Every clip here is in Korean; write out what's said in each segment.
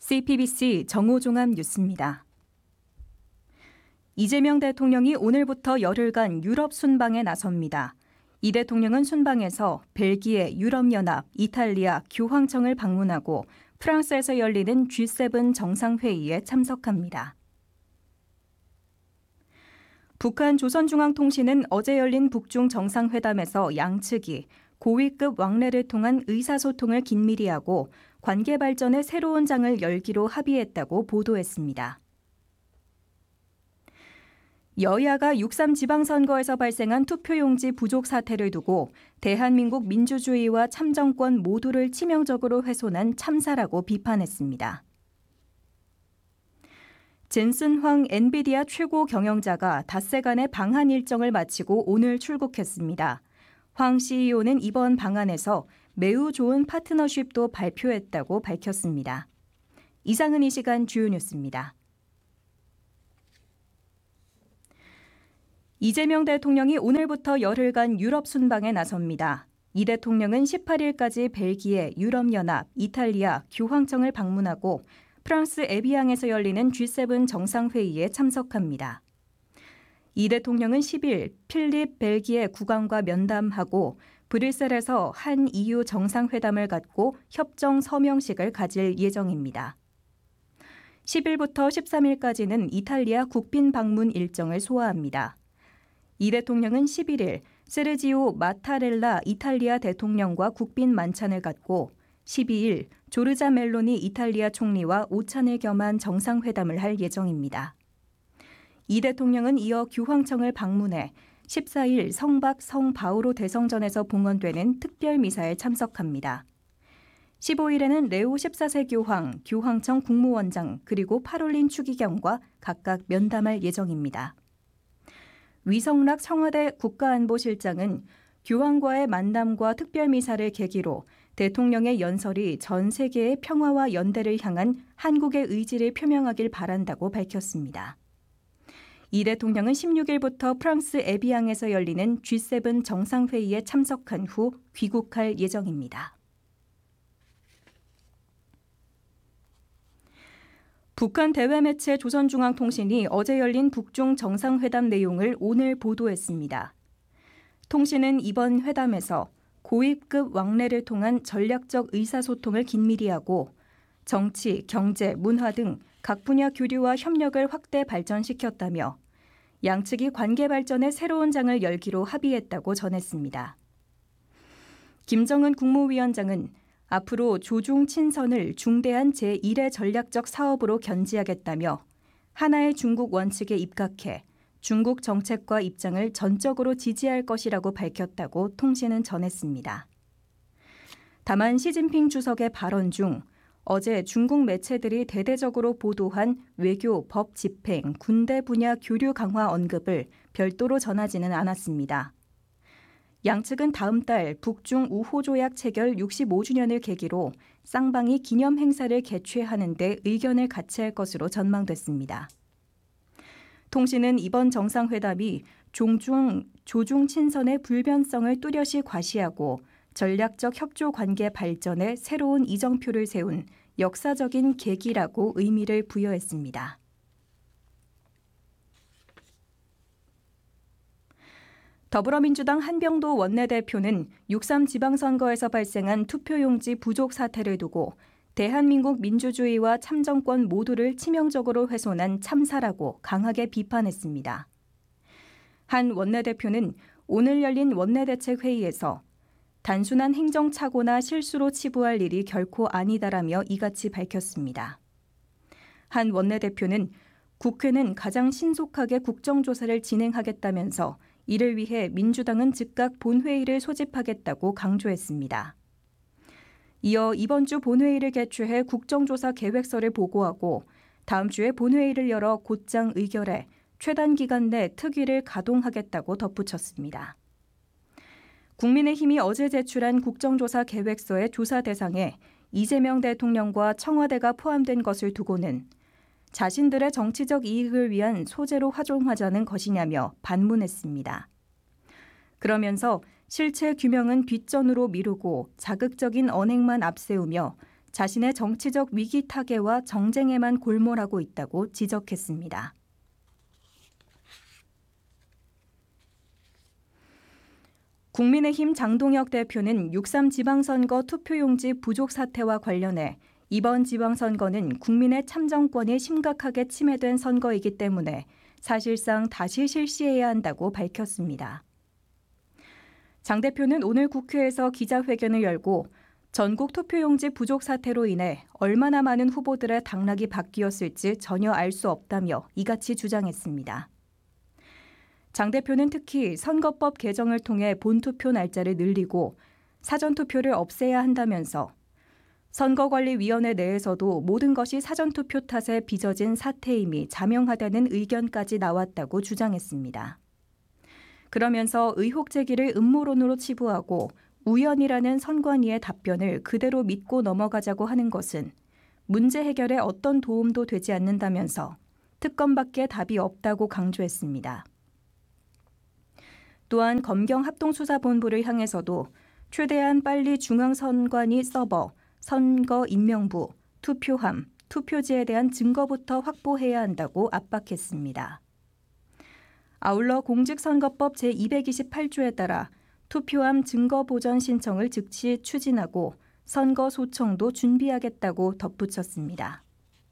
CPBC 정오종합 뉴스입니다. 이재명 대통령이 오늘부터 열흘간 유럽 순방에 나섭니다. 이 대통령은 순방에서 벨기에, 유럽연합, 이탈리아, 교황청을 방문하고 프랑스에서 열리는 G7 정상회의에 참석합니다. 북한 조선중앙통신은 어제 열린 북중 정상회담에서 양측이 고위급 왕래를 통한 의사소통을 긴밀히 하고 관계 발전의 새로운 장을 열기로 합의했다고 보도했습니다. 여야가 6.3 지방선거에서 발생한 투표용지 부족 사태를 두고 대한민국 민주주의와 참정권 모두를 치명적으로 훼손한 참사라고 비판했습니다. 젠슨 황 엔비디아 최고 경영자가 닷새간의 방한 일정을 마치고 오늘 출국했습니다. 황 CEO는 이번 방한에서 매우 좋은 파트너십도 발표했다고 밝혔습니다. 이상은 이 시간 주요 뉴스입니다. 이재명 대통령이 오늘부터 열흘간 유럽 순방에 나섭니다. 이 대통령은 18일까지 벨기에, 유럽연합, 이탈리아, 교황청을 방문하고 프랑스 에비앙에서 열리는 G7 정상회의에 참석합니다. 이 대통령은 10일 필립 벨기에 국왕과 면담하고 브뤼셀에서 한 EU 정상회담을 갖고 협정 서명식을 가질 예정입니다. 10일부터 13일까지는 이탈리아 국빈 방문 일정을 소화합니다. 이 대통령은 11일 세르지오 마타렐라 이탈리아 대통령과 국빈 만찬을 갖고 12일 조르자 멜로니 이탈리아 총리와 오찬을 겸한 정상회담을 할 예정입니다. 이 대통령은 이어 교황청을 방문해 14일 성박 성바오로 대성전에서 봉헌되는 특별미사에 참석합니다. 15일에는 레오 14세 교황, 교황청 국무원장 그리고 파롤린 추기경과 각각 면담할 예정입니다. 위성락 청와대 국가안보실장은 교황과의 만남과 특별미사를 계기로 대통령의 연설이 전 세계의 평화와 연대를 향한 한국의 의지를 표명하길 바란다고 밝혔습니다. 이 대통령은 16일부터 프랑스 에비앙에서 열리는 G7 정상회의에 참석한 후 귀국할 예정입니다. 북한 대외매체 조선중앙통신이 어제 열린 북중 정상회담 내용을 오늘 보도했습니다. 통신은 이번 회담에서 고위급 왕래를 통한 전략적 의사소통을 긴밀히 하고 정치, 경제, 문화 등 각 분야 교류와 협력을 확대 발전시켰다며 양측이 관계 발전의 새로운 장을 열기로 합의했다고 전했습니다. 김정은 국무위원장은 앞으로 조중 친선을 중대한 제1의 전략적 사업으로 견지하겠다며 하나의 중국 원칙에 입각해 중국 정책과 입장을 전적으로 지지할 것이라고 밝혔다고 통신은 전했습니다. 다만 시진핑 주석의 발언 중 어제 중국 매체들이 대대적으로 보도한 외교, 법 집행, 군대 분야 교류 강화 언급을 별도로 전하지는 않았습니다. 양측은 다음 달 북중 우호조약 체결 65주년을 계기로 쌍방이 기념 행사를 개최하는 데 의견을 같이 할 것으로 전망됐습니다. 통신은 이번 정상회담이 조중 친선의 불변성을 뚜렷이 과시하고 전략적 협조 관계 발전에 새로운 이정표를 세운 역사적인 계기라고 의미를 부여했습니다. 더불어민주당 한병도 원내대표는 6.3 지방선거에서 발생한 투표용지 부족 사태를 두고 대한민국 민주주의와 참정권 모두를 치명적으로 훼손한 참사라고 강하게 비판했습니다. 한 원내대표는 오늘 열린 원내대책회의에서 단순한 행정착오나 실수로 치부할 일이 결코 아니다라며 이같이 밝혔습니다. 한 원내대표는 국회는 가장 신속하게 국정조사를 진행하겠다면서 이를 위해 민주당은 즉각 본회의를 소집하겠다고 강조했습니다. 이어 이번 주 본회의를 개최해 국정조사 계획서를 보고하고 다음 주에 본회의를 열어 곧장 의결해 최단 기간 내 특위를 가동하겠다고 덧붙였습니다. 국민의힘이 어제 제출한 국정조사 계획서의 조사 대상에 이재명 대통령과 청와대가 포함된 것을 두고는 자신들의 정치적 이익을 위한 소재로 활용하자는 것이냐며 반문했습니다. 그러면서 실체 규명은 뒷전으로 미루고 자극적인 언행만 앞세우며 자신의 정치적 위기 타개와 정쟁에만 골몰하고 있다고 지적했습니다. 국민의힘 장동혁 대표는 6.3 지방선거 투표용지 부족 사태와 관련해 이번 지방선거는 국민의 참정권이 심각하게 침해된 선거이기 때문에 사실상 다시 실시해야 한다고 밝혔습니다. 장 대표는 오늘 국회에서 기자회견을 열고 전국 투표용지 부족 사태로 인해 얼마나 많은 후보들의 당락이 바뀌었을지 전혀 알 수 없다며 이같이 주장했습니다. 장 대표는 특히 선거법 개정을 통해 본투표 날짜를 늘리고 사전투표를 없애야 한다면서 선거관리위원회 내에서도 모든 것이 사전투표 탓에 빚어진 사태임이 자명하다는 의견까지 나왔다고 주장했습니다. 그러면서 의혹 제기를 음모론으로 치부하고 우연이라는 선관위의 답변을 그대로 믿고 넘어가자고 하는 것은 문제 해결에 어떤 도움도 되지 않는다면서 특검밖에 답이 없다고 강조했습니다. 또한 검경합동수사본부를 향해서도 최대한 빨리 중앙선관위 서버, 선거인명부, 투표함, 투표지에 대한 증거부터 확보해야 한다고 압박했습니다. 아울러 공직선거법 제228조에 따라 투표함 증거 보전 신청을 즉시 추진하고 선거 소청도 준비하겠다고 덧붙였습니다.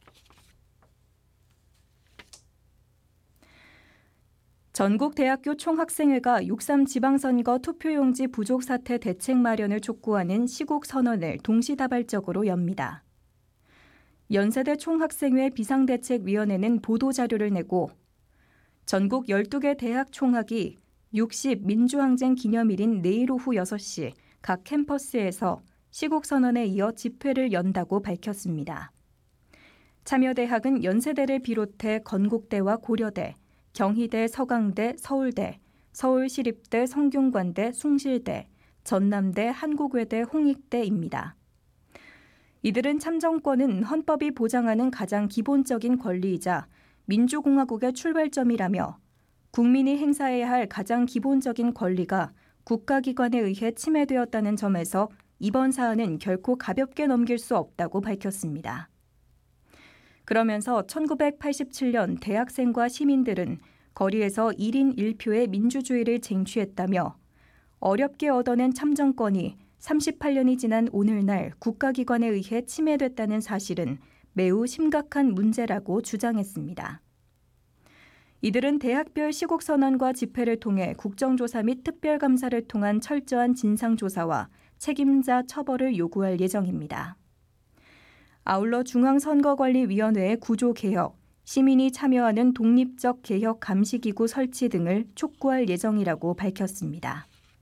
전국대학교 총학생회가 6.3 지방선거 투표용지 부족 사태 대책 마련을 촉구하는 시국선언을 동시다발적으로 엽니다. 연세대 총학생회 비상대책위원회는 보도자료를 내고 전국 12개 대학 총학이 60 민주항쟁 기념일인 내일 오후 6시 각 캠퍼스에서 시국선언에 이어 집회를 연다고 밝혔습니다. 참여대학은 연세대를 비롯해 건국대와 고려대, 경희대, 서강대, 서울대, 서울시립대, 성균관대, 숭실대, 전남대, 한국외대, 홍익대입니다. 이들은 참정권은 헌법이 보장하는 가장 기본적인 권리이자 민주공화국의 출발점이라며 국민이 행사해야 할 가장 기본적인 권리가 국가기관에 의해 침해되었다는 점에서 이번 사안은 결코 가볍게 넘길 수 없다고 밝혔습니다. 그러면서 1987년 대학생과 시민들은 거리에서 1인 1표의 민주주의를 쟁취했다며 어렵게 얻어낸 참정권이 38년이 지난 오늘날 국가기관에 의해 침해됐다는 사실은 매우 심각한 문제라고 주장했습니다. 이들은 대학별 시국선언과 집회를 통해 국정조사 및 특별감사를 통한 철저한 진상조사와 책임자 처벌을 요구할 예정입니다. 아울러 중앙선거관리위원회의 구조개혁, 시민이 참여하는 독립적 개혁 감시기구 설치 등을 촉구할 예정이라고 밝혔습니다.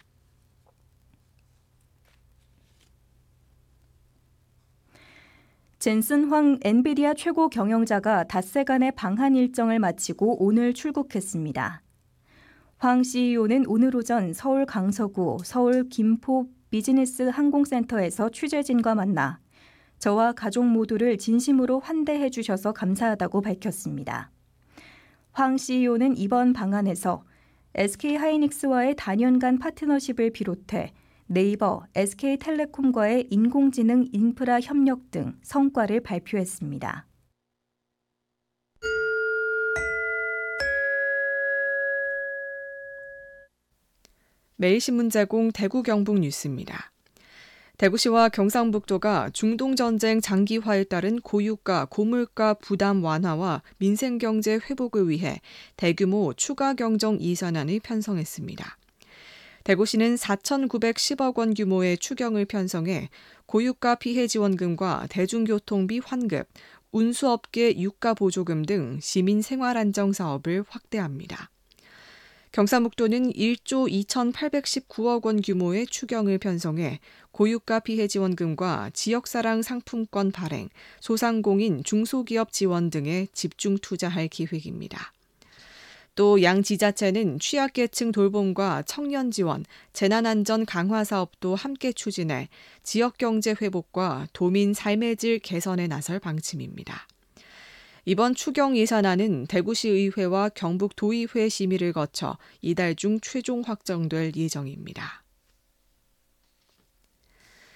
젠슨 황 엔비디아 최고 경영자가 닷새간의 방한 일정을 마치고 오늘 출국했습니다. 황 CEO는 오늘 오전 서울 강서구 서울 김포 비즈니스 항공센터에서 취재진과 만나 저와 가족 모두를 진심으로 환대해 주셔서 감사하다고 밝혔습니다. 황 CEO는 이번 방한에서 SK하이닉스와의 단연간 파트너십을 비롯해 네이버, SK텔레콤과의 인공지능 인프라 협력 등 성과를 발표했습니다. 매일신문 제공 대구 경북 뉴스입니다. 대구시와 경상북도가 중동전쟁 장기화에 따른 고유가, 고물가 부담 완화와 민생경제 회복을 위해 대규모 추가 경정 예산안을 편성했습니다. 대구시는 4,910억 원 규모의 추경을 편성해 고유가 피해 지원금과 대중교통비 환급, 운수업계 유가 보조금 등 시민 생활안정 사업을 확대합니다. 경상북도는 1조 2,819억 원 규모의 추경을 편성해 고유가 피해 지원금과 지역사랑 상품권 발행, 소상공인 중소기업 지원 등에 집중 투자할 계획입니다. 또 양 지자체는 취약계층 돌봄과 청년 지원, 재난안전 강화 사업도 함께 추진해 지역경제 회복과 도민 삶의 질 개선에 나설 방침입니다. 이번 추경 예산안은 대구시의회와 경북도의회 심의를 거쳐 이달 중 최종 확정될 예정입니다.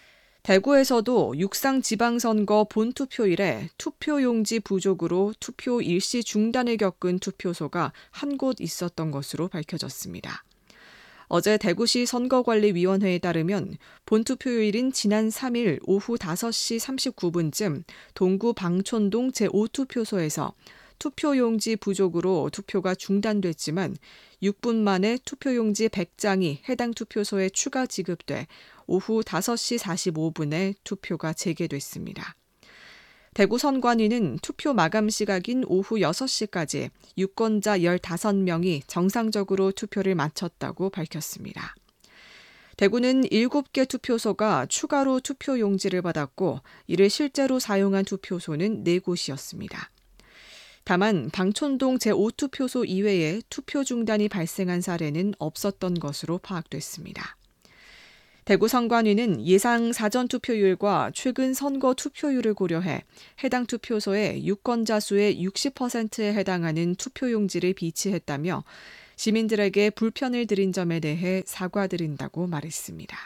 대구에서도 육상 지방선거 본투표일에 투표용지 부족으로 투표 일시 중단을 겪은 투표소가 한 곳 있었던 것으로 밝혀졌습니다. 어제 대구시 선거관리위원회에 따르면 본투표일인 지난 3일 오후 5시 39분쯤 동구 방촌동 제5투표소에서 투표용지 부족으로 투표가 중단됐지만 6분 만에 투표용지 100장이 해당 투표소에 추가 지급돼 오후 5시 45분에 투표가 재개됐습니다. 대구 선관위는 투표 마감 시각인 오후 6시까지 유권자 15명이 정상적으로 투표를 마쳤다고 밝혔습니다. 대구는 7개 투표소가 추가로 투표용지를 받았고 이를 실제로 사용한 투표소는 4곳이었습니다. 다만 방촌동 제5투표소 이외에 투표 중단이 발생한 사례는 없었던 것으로 파악됐습니다. 대구 선관위는 예상 사전투표율과 최근 선거 투표율을 고려해 해당 투표소에 유권자 수의 60%에 해당하는 투표용지를 비치했다며 시민들에게 불편을 드린 점에 대해 사과드린다고 말했습니다.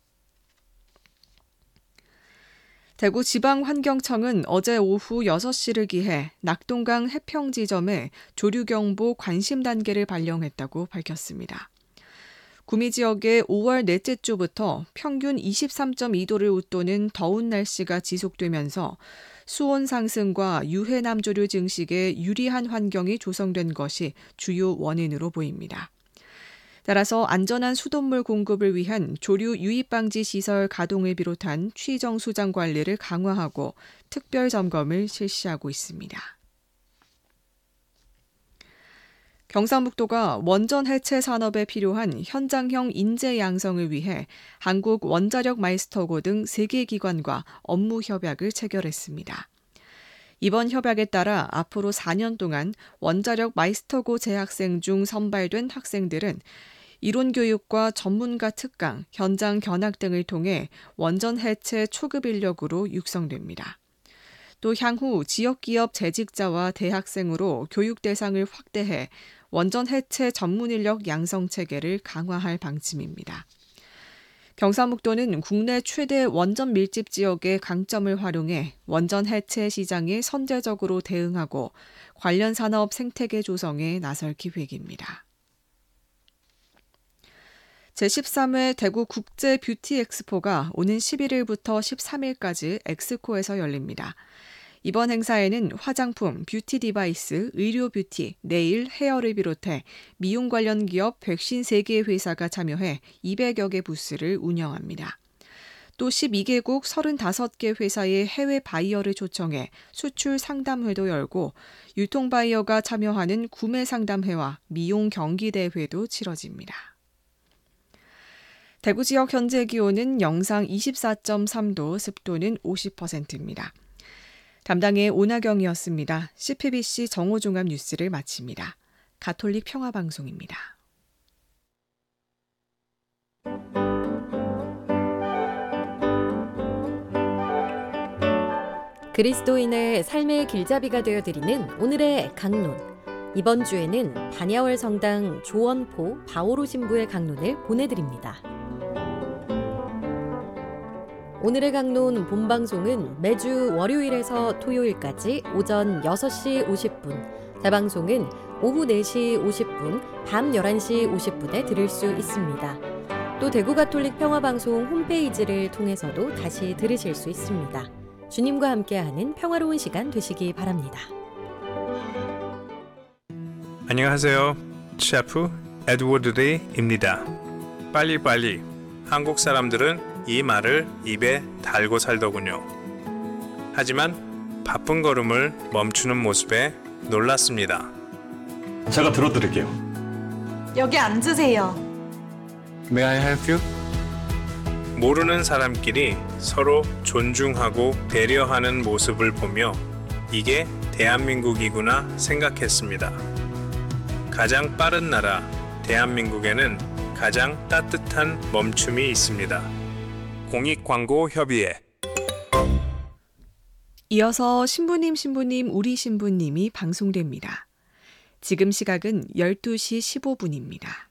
대구지방환경청은 어제 오후 6시를 기해 낙동강 해평지점에 조류경보 관심 단계를 발령했다고 밝혔습니다. 구미 지역에 5월 넷째 주부터 평균 23.2도를 웃도는 더운 날씨가 지속되면서 수온 상승과 유해남조류 증식에 유리한 환경이 조성된 것이 주요 원인으로 보입니다. 따라서 안전한 수돗물 공급을 위한 조류 유입 방지 시설 가동을 비롯한 취정 수장 관리를 강화하고 특별 점검을 실시하고 있습니다. 경상북도가 원전 해체 산업에 필요한 현장형 인재 양성을 위해 한국 원자력 마이스터고 등 3개 기관과 업무 협약을 체결했습니다. 이번 협약에 따라 앞으로 4년 동안 원자력 마이스터고 재학생 중 선발된 학생들은 이론 교육과 전문가 특강, 현장 견학 등을 통해 원전 해체 초급 인력으로 육성됩니다. 또 향후 지역기업 재직자와 대학생으로 교육 대상을 확대해 원전 해체 전문 인력 양성 체계를 강화할 방침입니다. 경상북도는 국내 최대 원전 밀집 지역의 강점을 활용해 원전 해체 시장에 선제적으로 대응하고 관련 산업 생태계 조성에 나설 계획입니다. 제13회 대구 국제 뷰티 엑스포가 오는 11일부터 13일까지 엑스코에서 열립니다. 이번 행사에는 화장품, 뷰티 디바이스, 의료 뷰티, 네일, 헤어를 비롯해 미용 관련 기업 153개 회사가 참여해 200여 개 부스를 운영합니다. 또 12개국 35개 회사의 해외 바이어를 초청해 수출 상담회도 열고 유통 바이어가 참여하는 구매 상담회와 미용 경기 대회도 치러집니다. 대구 지역 현재 기온은 영상 24.3도, 습도는 50%입니다. 담당의 오나경이었습니다. CPBC 정오종합 뉴스를 마칩니다. 가톨릭 평화방송입니다. 그리스도인의 삶의 길잡이가 되어드리는 오늘의 강론. 이번 주에는 반야월 성당 조원포 바오로 신부의 강론을 보내드립니다. 오늘의 강론 본방송은 매주 월요일에서 토요일까지 오전 6시 50분, 재방송은 오후 4시 50분, 밤 11시 50분에 들을 수 있습니다. 또 대구가톨릭 평화방송 홈페이지를 통해서도 다시 들으실 수 있습니다. 주님과 함께하는 평화로운 시간 되시기 바랍니다. 안녕하세요. 셰프 에드워드 리입니다. 빨리빨리. 한국 사람들은 이 말을 입에 달고 살더군요. 하지만 바쁜 걸음을 멈추는 모습에 놀랐습니다. 제가 들어드릴게요. 여기 앉으세요. May I help you? 모르는 사람끼리 서로 존중하고 배려하는 모습을 보며 이게 대한민국이구나 생각했습니다. 가장 빠른 나라 대한민국에는 가장 따뜻한 멈춤이 있습니다. 공익광고협의회. 이어서 신부님 우리 신부님이 방송됩니다. 지금 시각은 12시 15분입니다.